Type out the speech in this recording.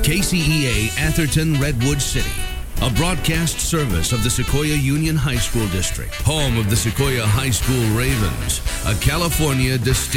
KCEA Atherton Redwood City, a broadcast service of the Sequoia Union High School District, home of the Sequoia High School Ravens, a California distinct